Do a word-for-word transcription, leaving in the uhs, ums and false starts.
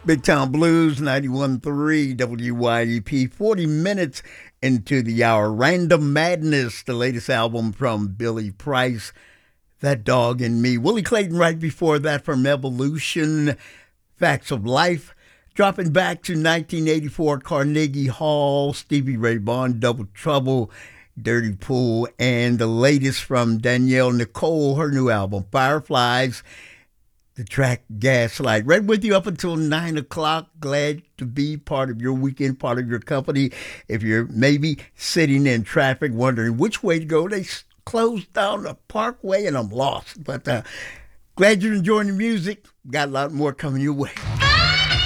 Big Town Blues, ninety-one point three W Y E P, forty minutes into the hour. Random Madness, the latest album from Billy Price, That Dog in Me. Willie Clayton right before that from Evolution, Facts of Life. Dropping back to nineteen eighty-four, Carnegie Hall, Stevie Ray Vaughan, Double Trouble, Dirty Pool, and the latest from Danielle Nicole, her new album, Fireflies, the track Gaslight. Right with you up until nine o'clock. Glad to be part of your weekend, part of your company. If you're maybe sitting in traffic wondering which way to go, they closed down the parkway and I'm lost. But uh, glad you're enjoying the music. Got a lot more coming your way.